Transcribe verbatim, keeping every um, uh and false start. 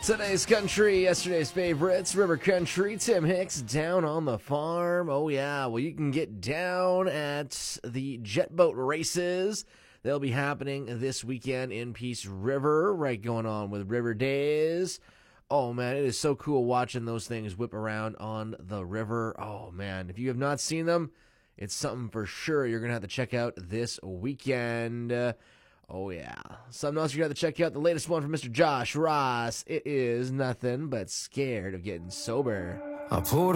Today's country, yesterday's favorites, River Country, Tim Hicks, Down on the Farm. Oh, yeah. Well, you can get down at the jet boat races. They'll be happening this weekend in Peace River, right going on with River Days. Oh, man, it is so cool watching those things whip around on the river. Oh, man, if you have not seen them, it's something for sure you're going to have to check out this weekend. Uh, Oh, yeah. Something else you're going to have to check out, the latest one from Mister Josh Ross. It is Nothing But Scared of Getting Sober. I pulled